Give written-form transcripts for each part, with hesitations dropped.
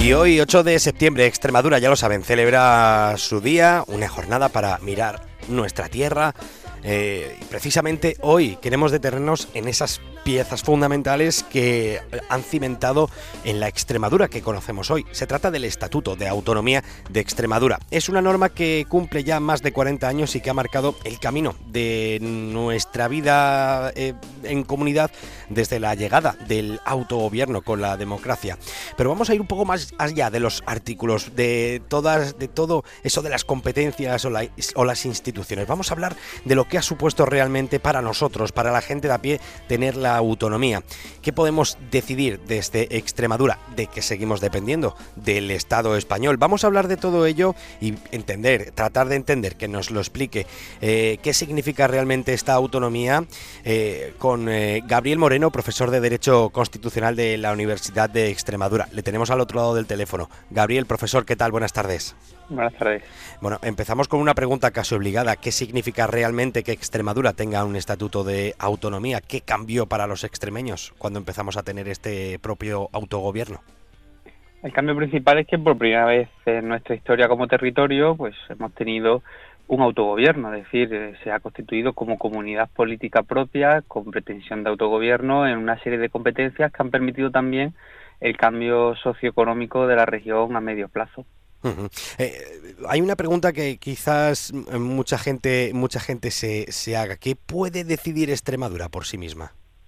Y hoy, 8 de septiembre, Extremadura, ya lo saben, celebra su día, una jornada para mirar nuestra tierra. Y precisamente hoy queremos detenernos en esas piezas fundamentales que han cimentado en la Extremadura que conocemos hoy. Se trata del Estatuto de Autonomía de Extremadura. Es una norma que cumple ya más de 40 años y que ha marcado el camino de nuestra vida en comunidad desde la llegada del autogobierno con la democracia. Pero vamos a ir un poco más allá de los artículos, de todo eso de las competencias o las instituciones. Vamos a hablar de lo que ha supuesto realmente para nosotros, para la gente de a pie, tener la autonomía. ¿Qué podemos decidir desde Extremadura? ¿De que seguimos dependiendo del Estado español? Vamos a hablar de todo ello y tratar de entender, que nos lo explique qué significa realmente esta autonomía con Gabriel Moreno, profesor de Derecho Constitucional de la Universidad de Extremadura. Le tenemos al otro lado del teléfono. Gabriel, profesor, ¿qué tal? Buenas tardes. Buenas tardes. Bueno, empezamos con una pregunta casi obligada. ¿Qué significa realmente que Extremadura tenga un estatuto de autonomía? ¿Qué cambió para los extremeños cuando empezamos a tener este propio autogobierno? El cambio principal es que por primera vez en nuestra historia como territorio, pues hemos tenido un autogobierno, es decir, se ha constituido como comunidad política propia con pretensión de autogobierno en una serie de competencias que han permitido también el cambio socioeconómico de la región a medio plazo. Uh-huh. Hay una pregunta que quizás mucha gente se haga. ¿Qué puede decidir Extremadura por sí misma?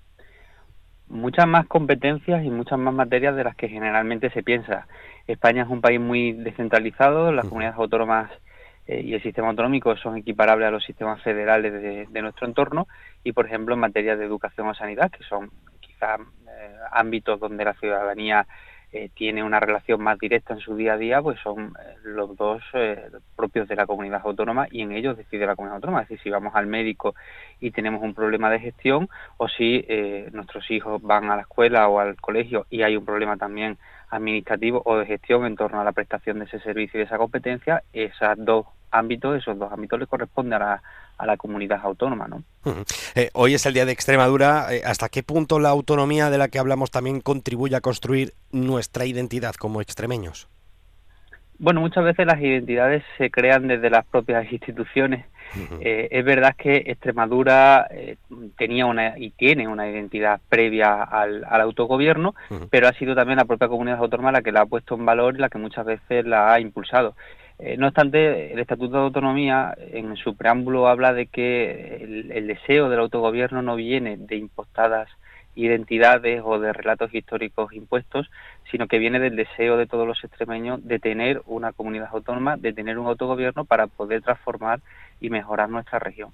Muchas más competencias y muchas más materias de las que generalmente se piensa. España es un país muy descentralizado, las comunidades autónomas y el sistema autonómico son equiparables a los sistemas federales de nuestro entorno y, por ejemplo, en materia de educación o sanidad, que son quizás ámbitos donde la ciudadanía tiene una relación más directa en su día a día, pues son los dos propios de la comunidad autónoma y en ellos decide la comunidad autónoma. Es decir, si vamos al médico y tenemos un problema de gestión o si nuestros hijos van a la escuela o al colegio y hay un problema también administrativo o de gestión en torno a la prestación de ese servicio y de esa competencia, esos dos ámbitos le corresponden a la comunidad autónoma, ¿no? Hoy es el día de Extremadura. ¿Hasta qué punto la autonomía de la que hablamos también contribuye a construir nuestra identidad como extremeños? Bueno, muchas veces las identidades se crean desde las propias instituciones. Es verdad que Extremadura tenía y tiene una identidad previa al autogobierno, pero ha sido también la propia comunidad autónoma la que la ha puesto en valor y la que muchas veces la ha impulsado. No obstante, el Estatuto de Autonomía en su preámbulo habla de que el deseo del autogobierno no viene de impostadas identidades o de relatos históricos impuestos, sino que viene del deseo de todos los extremeños de tener una comunidad autónoma, de tener un autogobierno para poder transformar y mejorar nuestra región.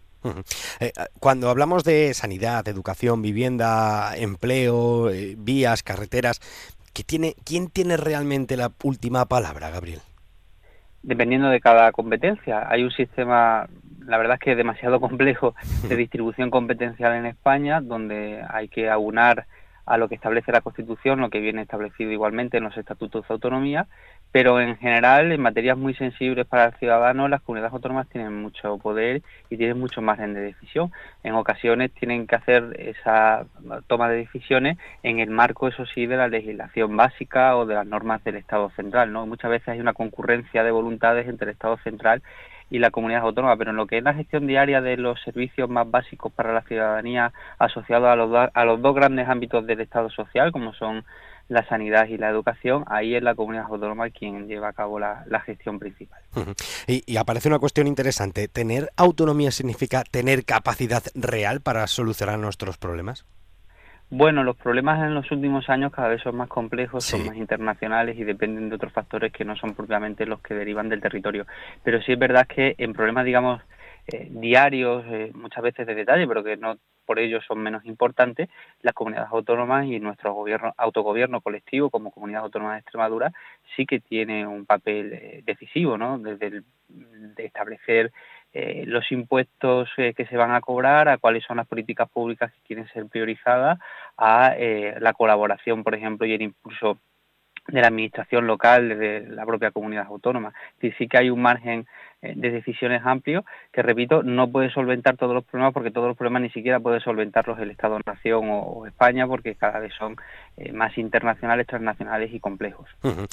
Cuando hablamos de sanidad, educación, vivienda, empleo, vías, carreteras, ¿quién tiene realmente la última palabra, Gabriel? Dependiendo de cada competencia. Hay un sistema, la verdad es que demasiado complejo, de distribución competencial en España, donde hay que aunar a lo que establece la Constitución, lo que viene establecido igualmente en los estatutos de autonomía, pero en general, en materias muy sensibles para el ciudadano, las comunidades autónomas tienen mucho poder y tienen mucho margen de decisión. En ocasiones tienen que hacer esa toma de decisiones en el marco, eso sí, de la legislación básica o de las normas del Estado central, ¿no? Muchas veces hay una concurrencia de voluntades entre el Estado central y la comunidad autónoma, pero en lo que es la gestión diaria de los servicios más básicos para la ciudadanía asociados a los dos grandes ámbitos del Estado social, como son la sanidad y la educación, ahí es la comunidad autónoma quien lleva a cabo la gestión principal. Y aparece una cuestión interesante. ¿Tener autonomía significa tener capacidad real para solucionar nuestros problemas? Bueno, los problemas en los últimos años cada vez son más complejos, Sí. son más internacionales y dependen de otros factores que no son propiamente los que derivan del territorio. Pero sí es verdad que en problemas, digamos, diarios, muchas veces de detalle, pero que no por ello son menos importantes, las comunidades autónomas y nuestro autogobierno colectivo como Comunidad Autónoma de Extremadura sí que tiene un papel decisivo, ¿no? Desde de establecer los impuestos que se van a cobrar, a cuáles son las políticas públicas que quieren ser priorizadas, a la colaboración, por ejemplo, y el impulso de la administración local, de la propia comunidad autónoma. Es decir, sí que hay un margen de decisiones amplio que, repito, no puede solventar todos los problemas, porque todos los problemas ni siquiera puede solventarlos el Estado-Nación o España, porque cada vez son más internacionales, transnacionales y complejos.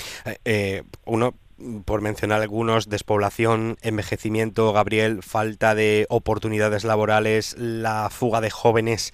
Uno, por mencionar algunos: despoblación, envejecimiento, Gabriel, falta de oportunidades laborales, la fuga de jóvenes.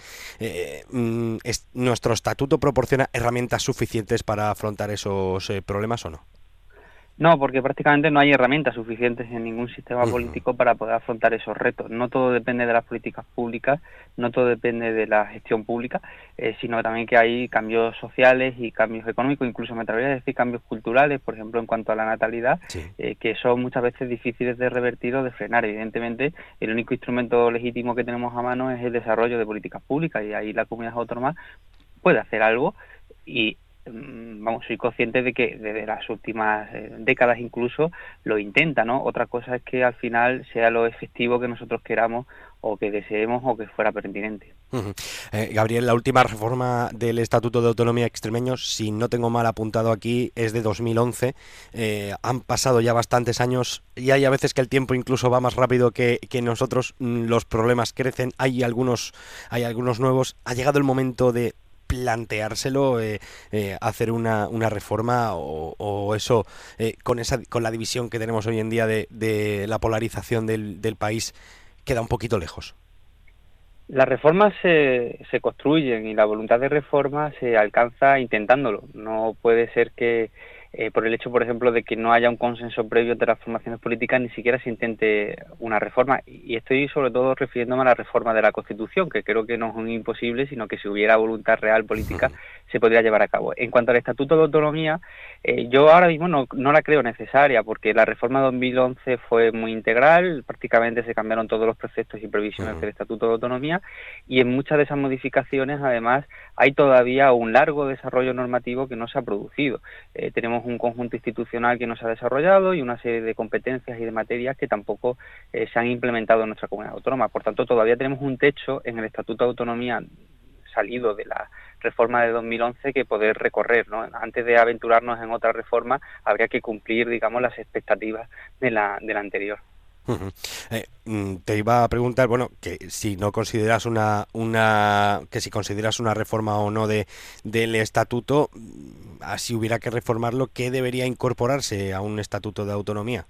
¿Nuestro estatuto proporciona herramientas suficientes para afrontar esos problemas o no? No, porque prácticamente no hay herramientas suficientes en ningún sistema político para poder afrontar esos retos. No todo depende de las políticas públicas, no todo depende de la gestión pública, sino también que hay cambios sociales y cambios económicos, incluso me atrevería a decir cambios culturales, por ejemplo, en cuanto a la natalidad, Sí. Que son muchas veces difíciles de revertir o de frenar. Evidentemente, el único instrumento legítimo que tenemos a mano es el desarrollo de políticas públicas, y ahí la comunidad autónoma puede hacer algo. Y soy consciente de que desde las últimas décadas incluso lo intenta, ¿no? Otra cosa es que al final sea lo efectivo que nosotros queramos o que deseemos o que fuera pertinente. Gabriel, la última reforma del Estatuto de Autonomía extremeño, si no tengo mal apuntado aquí, es de 2011. Han pasado ya bastantes años y hay a veces que el tiempo incluso va más rápido que nosotros. Los problemas crecen, hay algunos nuevos. Ha llegado el momento de planteárselo, hacer una reforma, o eso, con la división que tenemos hoy en día de la polarización del país, queda un poquito lejos. Las reformas se construyen, y la voluntad de reforma se alcanza intentándolo. No puede ser que por el hecho, por ejemplo, de que no haya un consenso previo entre las formaciones políticas, ni siquiera se intente una reforma. Y estoy sobre todo refiriéndome a la reforma de la Constitución, que creo que no es un imposible, sino que si hubiera voluntad real política se podría llevar a cabo. En cuanto al Estatuto de Autonomía, yo ahora mismo no la creo necesaria, porque la reforma de 2011 fue muy integral, prácticamente se cambiaron todos los preceptos y previsiones del Estatuto de Autonomía, y en muchas de esas modificaciones, además, hay todavía un largo desarrollo normativo que no se ha producido. Tenemos un conjunto institucional que no se ha desarrollado y una serie de competencias y de materias que tampoco se han implementado en nuestra comunidad autónoma. Por tanto, todavía tenemos un techo en el Estatuto de Autonomía salido de la reforma de 2011 que poder recorrer, ¿no? Antes de aventurarnos en otra reforma, habría que cumplir, digamos, las expectativas de la anterior. Te iba a preguntar, bueno, que si no consideras que si consideras una reforma o no del estatuto, si hubiera que reformarlo, ¿qué debería incorporarse a un estatuto de autonomía?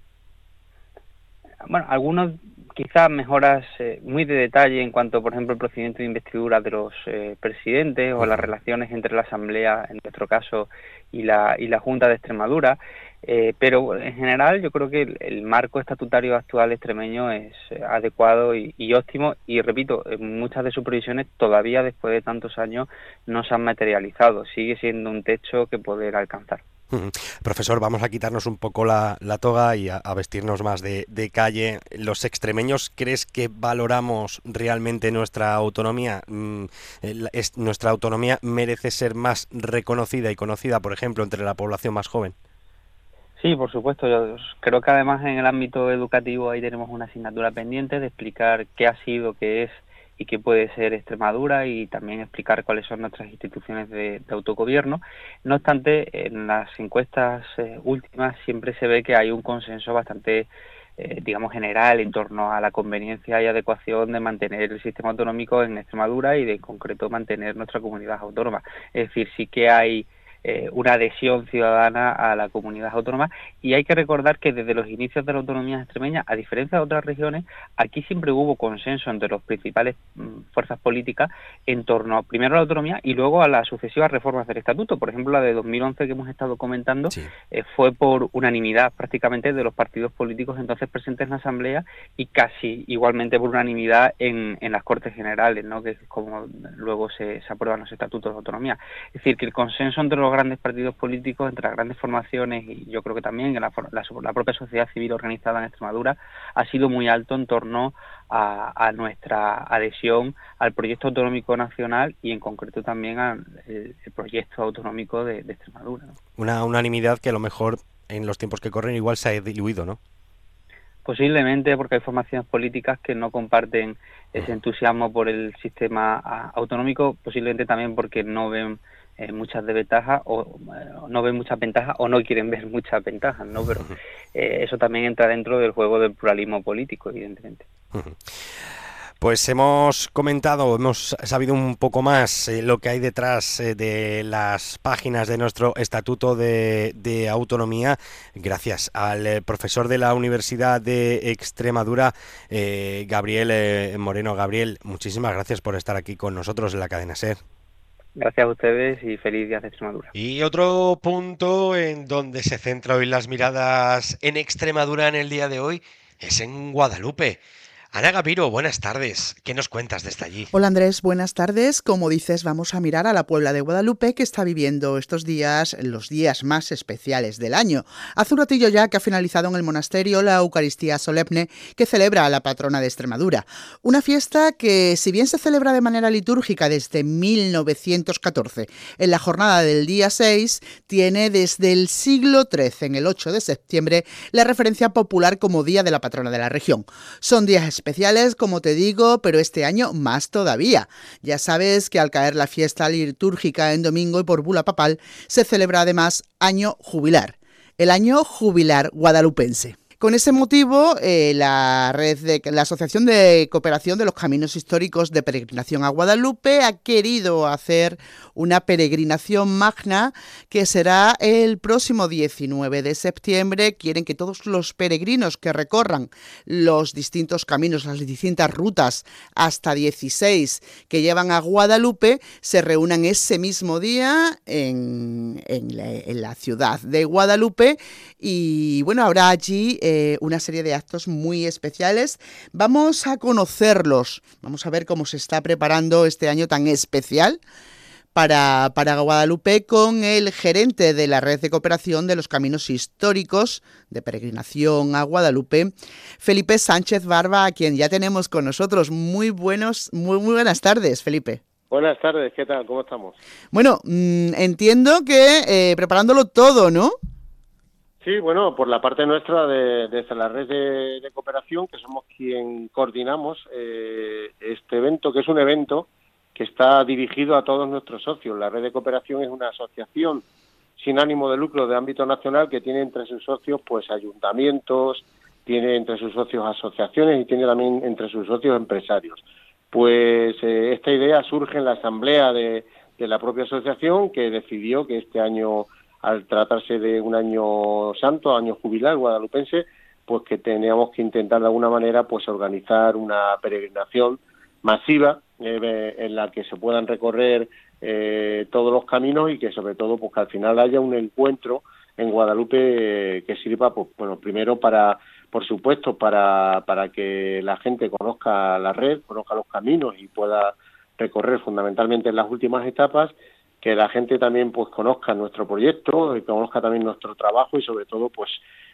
Bueno, algunos quizás mejoras muy de detalle en cuanto, por ejemplo, el procedimiento de investidura de los presidentes, o las relaciones entre la Asamblea, en nuestro caso, y la Junta de Extremadura. Pero en general yo creo que el marco estatutario actual extremeño es adecuado y óptimo, y repito, muchas de sus previsiones todavía después de tantos años no se han materializado. Sigue siendo un techo que poder alcanzar. Profesor, vamos a quitarnos un poco la toga y a vestirnos más de calle. ¿Los extremeños crees que valoramos realmente nuestra autonomía? ¿Nuestra autonomía merece ser más reconocida y conocida, por ejemplo, entre la población más joven? Sí, por supuesto. Yo creo que además en el ámbito educativo ahí tenemos una asignatura pendiente de explicar qué ha sido, qué es y qué puede ser Extremadura, y también explicar cuáles son nuestras instituciones de autogobierno. No obstante, en las encuestas últimas siempre se ve que hay un consenso bastante digamos, general en torno a la conveniencia y adecuación de mantener el sistema autonómico en Extremadura y de, en concreto, mantener nuestra comunidad autónoma. Es decir, sí que hay una adhesión ciudadana a la comunidad autónoma, y hay que recordar que desde los inicios de la autonomía extremeña, a diferencia de otras regiones, aquí siempre hubo consenso entre los principales fuerzas políticas en torno primero a la autonomía y luego a las sucesivas reformas del estatuto. Por ejemplo, la de 2011 que hemos estado comentando, sí, fue por unanimidad prácticamente de los partidos políticos entonces presentes en la Asamblea, y casi igualmente por unanimidad en las Cortes Generales, ¿no?, que es como luego se aprueban los estatutos de autonomía. Es decir, que el consenso entre los grandes partidos políticos, entre las grandes formaciones, y yo creo que también en la propia sociedad civil organizada en Extremadura, ha sido muy alto en torno a nuestra adhesión al proyecto autonómico nacional, y en concreto también al proyecto autonómico de Extremadura, ¿no? Una unanimidad que a lo mejor en los tiempos que corren igual se ha diluido, ¿no? Posiblemente porque hay formaciones políticas que no comparten ese entusiasmo por el sistema autonómico, posiblemente también porque no ven muchas desventajas o no ven muchas ventajas o no quieren ver muchas ventajas, ¿no? Pero eso también entra dentro del juego del pluralismo político, evidentemente. Pues hemos comentado, hemos sabido un poco más lo que hay detrás de las páginas de nuestro Estatuto de Autonomía, gracias al profesor de la Universidad de Extremadura, Gabriel Moreno. Gabriel, muchísimas gracias por estar aquí con nosotros en la cadena SER. Gracias a ustedes y feliz día de Extremadura. Y otro punto en donde se centra hoy las miradas en Extremadura en el día de hoy es en Guadalupe. Ana Gapiro, buenas tardes. ¿Qué nos cuentas desde allí? Hola Andrés, buenas tardes. Como dices, vamos a mirar a la Puebla de Guadalupe, que está viviendo estos días los días más especiales del año. Hace un ratillo ya que ha finalizado en el monasterio la Eucaristía Solemne que celebra a la patrona de Extremadura. Una fiesta que, si bien se celebra de manera litúrgica desde 1914, en la jornada del día 6, tiene desde el siglo XIII, en el 8 de septiembre, la referencia popular como Día de la Patrona de la región. Son días especiales, como te digo, pero este año más todavía. Ya sabes que al caer la fiesta litúrgica en domingo y por bula papal, se celebra además año jubilar, el año jubilar guadalupense. Con ese motivo, la Asociación de Cooperación de los Caminos Históricos de Peregrinación a Guadalupe ha querido hacer una peregrinación magna que será el próximo 19 de septiembre. Quieren que todos los peregrinos que recorran los distintos caminos, las distintas rutas, hasta 16 que llevan a Guadalupe, se reúnan ese mismo día en la ciudad de Guadalupe. Y bueno, habrá allí una serie de actos muy especiales. Vamos a conocerlos, vamos a ver cómo se está preparando este año tan especial para Guadalupe con el gerente de la Red de Cooperación de los Caminos Históricos de Peregrinación a Guadalupe, Felipe Sánchez Barba, a quien ya tenemos con nosotros. Muy buenas tardes, Felipe. Buenas tardes, ¿qué tal? ¿Cómo estamos? Bueno, entiendo que preparándolo todo, ¿no? Sí, bueno, por la parte nuestra desde la red de cooperación, que somos quien coordinamos este evento, que es un evento que está dirigido a todos nuestros socios. La red de cooperación es una asociación sin ánimo de lucro de ámbito nacional que tiene entre sus socios pues ayuntamientos, tiene entre sus socios asociaciones y tiene también entre sus socios empresarios. Pues esta idea surge en la asamblea de la propia asociación, que decidió que este año, al tratarse de un año santo, año jubilar guadalupense, pues que teníamos que intentar de alguna manera pues organizar una peregrinación masiva en la que se puedan recorrer todos los caminos y que sobre todo pues que al final haya un encuentro en Guadalupe que sirva pues bueno, primero para, por supuesto, para que la gente conozca la red, conozca los caminos y pueda recorrer fundamentalmente en las últimas etapas, que la gente también pues conozca nuestro proyecto, conozca también nuestro trabajo y sobre todo pues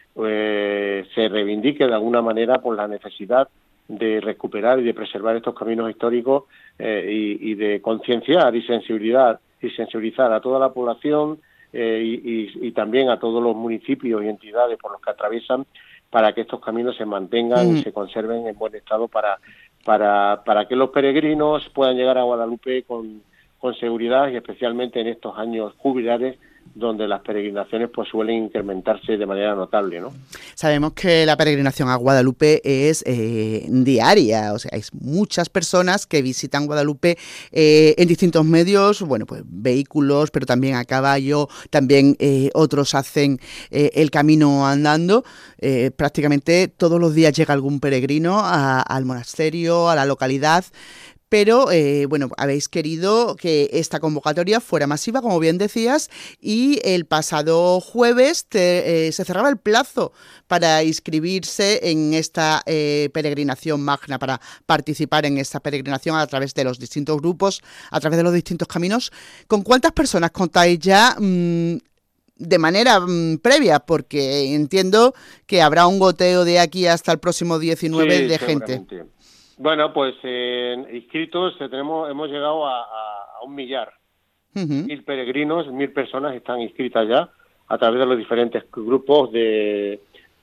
se reivindique de alguna manera por la necesidad de recuperar y de preservar estos caminos históricos y de concienciar y sensibilizar a toda la población y también a todos los municipios y entidades por los que atraviesan, para que estos caminos se mantengan y se conserven en buen estado para que los peregrinos puedan llegar a Guadalupe con seguridad, y especialmente en estos años jubilares donde las peregrinaciones pues suelen incrementarse de manera notable, ¿no? Sabemos que la peregrinación a Guadalupe es diaria, o sea, hay muchas personas que visitan Guadalupe en distintos medios, bueno, pues vehículos, pero también a caballo, también otros hacen el camino andando. Prácticamente todos los días llega algún peregrino al monasterio, a la localidad. Pero, bueno, habéis querido que esta convocatoria fuera masiva, como bien decías, y el pasado jueves se cerraba el plazo para inscribirse en esta peregrinación magna, para participar en esta peregrinación a través de los distintos grupos, a través de los distintos caminos. ¿Con cuántas personas contáis ya de manera previa? Porque entiendo que habrá un goteo de aquí hasta el próximo 19 de gente. Bueno, pues inscritos hemos llegado a 1.000.000. 1.000 peregrinos, 1.000 personas están inscritas ya a través de los diferentes grupos de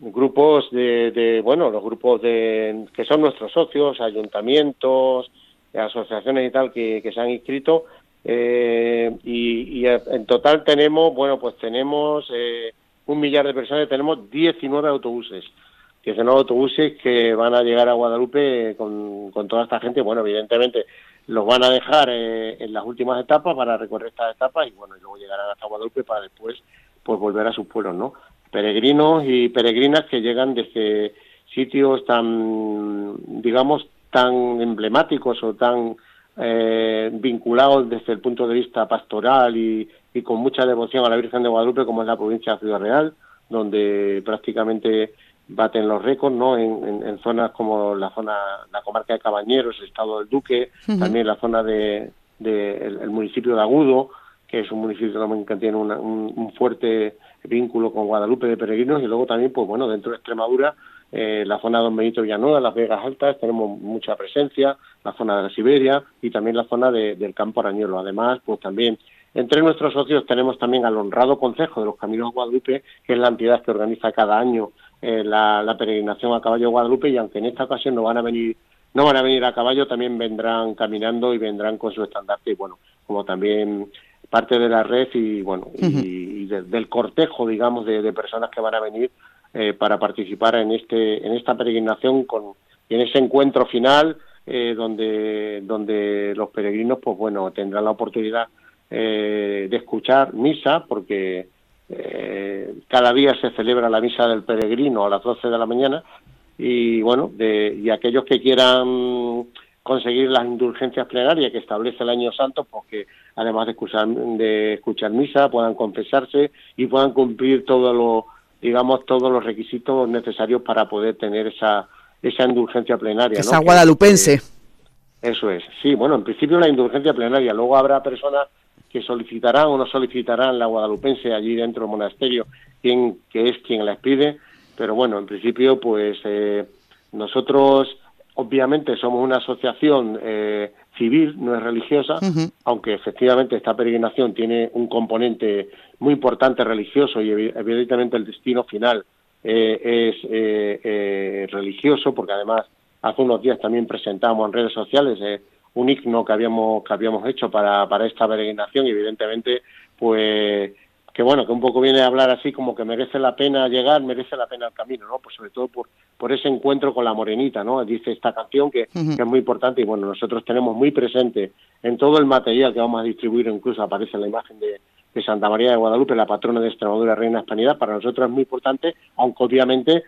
bueno, los grupos que son nuestros socios, ayuntamientos, asociaciones y tal que se han inscrito, y en total tenemos, bueno, pues tenemos 1 millar de personas, tenemos 19 autobuses. 19 autobuses que van a llegar a Guadalupe con toda esta gente. Bueno, evidentemente los van a dejar en las últimas etapas para recorrer estas etapas y bueno, y luego llegarán hasta Guadalupe para después pues volver a sus pueblos, ¿no? Peregrinos y peregrinas que llegan desde sitios tan, digamos, tan emblemáticos o tan vinculados desde el punto de vista pastoral y con mucha devoción a la Virgen de Guadalupe, como es la provincia de Ciudad Real, donde prácticamente baten los récords, ¿no? En zonas como la comarca de Cabañeros, el estado del Duque, también la zona el municipio de Agudo, que es un municipio también que tiene un fuerte vínculo con Guadalupe de peregrinos, y luego también, pues bueno, dentro de Extremadura, la zona de Don Benito Villanueva, las Vegas Altas, tenemos mucha presencia, la zona de la Siberia y también la zona del Campo Arañuelo. Además, pues también entre nuestros socios tenemos también al honrado Concejo de los Caminos de Guadalupe, que es la entidad que organiza cada año la peregrinación a caballo de Guadalupe, y aunque en esta ocasión no van a venir a caballo, también vendrán caminando y vendrán con su estandarte, y bueno, como también parte de la red y bueno, y del cortejo, digamos, de personas que van a venir para participar en esta peregrinación y en ese encuentro final donde los peregrinos pues bueno tendrán la oportunidad de escuchar misa, porque cada día se celebra la misa del peregrino a las 12 de la mañana, y bueno, y aquellos que quieran conseguir las indulgencias plenarias que establece el Año Santo, pues que además de escuchar misa puedan confesarse y puedan cumplir todos los requisitos necesarios para poder tener esa indulgencia plenaria, esa ¿no? guadalupense. Eso es, sí, bueno, en principio la indulgencia plenaria, luego habrá personas que solicitarán o no solicitarán la guadalupense allí dentro del monasterio, que es quien las pide, pero bueno, en principio pues nosotros obviamente somos una asociación civil, no es religiosa, aunque efectivamente esta peregrinación tiene un componente muy importante religioso y evidentemente el destino final es religioso, porque además hace unos días también presentamos en redes sociales un himno que habíamos hecho para esta peregrinación, y evidentemente pues que bueno, que un poco viene a hablar así como que merece la pena llegar, merece la pena el camino, ¿no? Pues sobre todo por ese encuentro con la morenita, ¿no? Dice esta canción que es muy importante, y bueno, nosotros tenemos muy presente en todo el material que vamos a distribuir, incluso aparece la imagen de Santa María de Guadalupe, la patrona de Extremadura, Reina de Hispanidad. Para nosotros es muy importante, aunque obviamente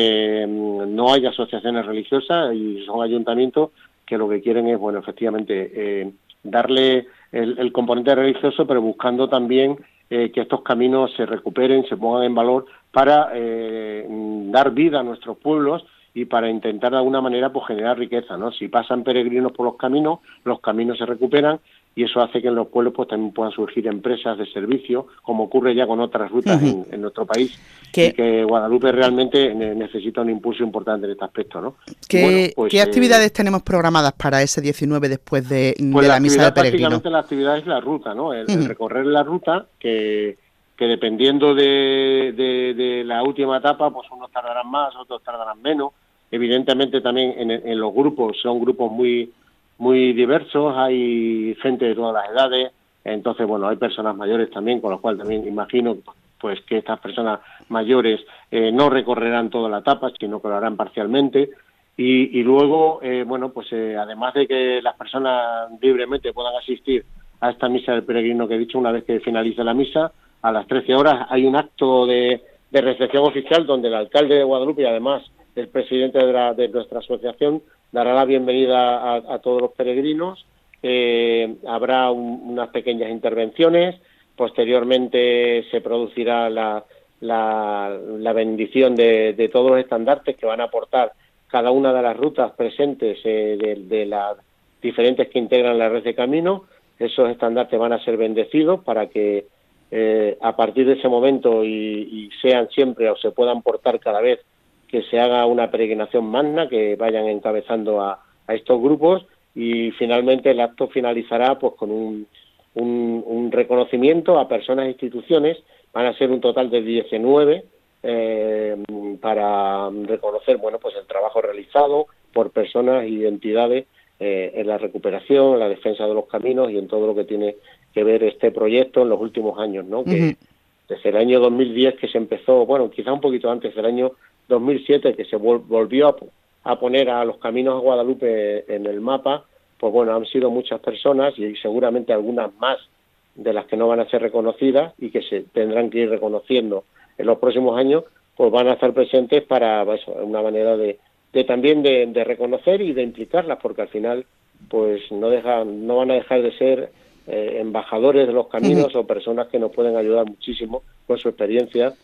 no hay asociaciones religiosas y son ayuntamientos que lo que quieren es, bueno, efectivamente, darle el componente religioso, pero buscando también que estos caminos se recuperen, se pongan en valor para dar vida a nuestros pueblos y para intentar de alguna manera pues generar riqueza, ¿no? Si pasan peregrinos por los caminos se recuperan, y eso hace que en los pueblos pues también puedan surgir empresas de servicio, como ocurre ya con otras rutas en nuestro país, y que Guadalupe realmente necesita un impulso importante en este aspecto, ¿no? ¿Qué actividades tenemos programadas para ese 19 después de la misa de peregrino? Básicamente la actividad es la ruta, ¿no? El recorrer la ruta, que dependiendo de la última etapa, pues unos tardarán más, otros tardarán menos. Evidentemente también en los grupos, son grupos muy muy diversos, hay gente de todas las edades, entonces bueno, hay personas mayores también, con lo cual también imagino pues que estas personas mayores no recorrerán toda la etapa, sino que lo harán parcialmente, y luego bueno, pues además de que las personas libremente puedan asistir a esta misa del peregrino que he dicho, una vez que finalice la misa, a las 13 horas hay un acto de recepción oficial donde el alcalde de Guadalupe y además el presidente de nuestra asociación dará la bienvenida a todos los peregrinos. Habrá unas pequeñas intervenciones, posteriormente se producirá la bendición de todos los estandartes que van a aportar cada una de las rutas presentes de las diferentes que integran la red de camino. Esos estandartes van a ser bendecidos para que a partir de ese momento y sean siempre o se puedan portar cada vez que se haga una peregrinación magna, que vayan encabezando a estos grupos, y finalmente el acto finalizará pues con un reconocimiento a personas e instituciones. Van a ser un total de 19 para reconocer, bueno, pues el trabajo realizado por personas y entidades en la recuperación, en la defensa de los caminos y en todo lo que tiene que ver este proyecto en los últimos años, ¿no? Que desde el año 2010 que se empezó, bueno, quizá un poquito antes del año 2007 que se volvió a poner a los caminos a Guadalupe en el mapa, pues bueno, han sido muchas personas y seguramente algunas más de las que no van a ser reconocidas y que se tendrán que ir reconociendo en los próximos años, pues van a estar presentes para eso, una manera de también de reconocer y de implicarlas, porque al final pues no van a dejar de ser embajadores de los caminos o personas que nos pueden ayudar muchísimo con su experiencia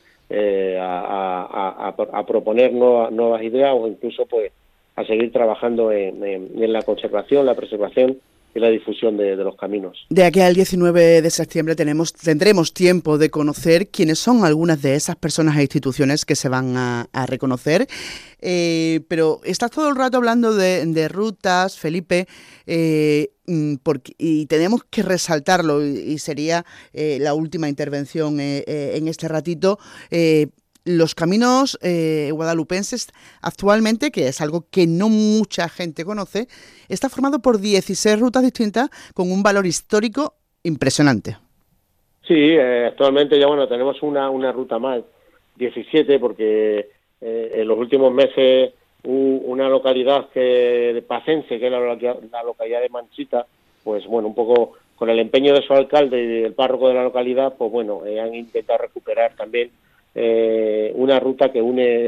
a proponer nuevas ideas o incluso pues a seguir trabajando en la conservación, la preservación y la difusión de los caminos. De aquí al 19 de septiembre tendremos tiempo de conocer quiénes son algunas de esas personas e instituciones que se van a reconocer. Pero estás todo el rato hablando de rutas, Felipe, y tenemos que resaltarlo, y sería la última intervención en este ratito. Los caminos guadalupenses actualmente, que es algo que no mucha gente conoce, está formado por 16 rutas distintas con un valor histórico impresionante. Sí, actualmente ya tenemos una ruta más, 17, porque en los últimos meses una localidad de Pacense, que es la localidad de Manchita, pues un poco con el empeño de su alcalde y del párroco de la localidad, pues han intentado recuperar también una ruta que une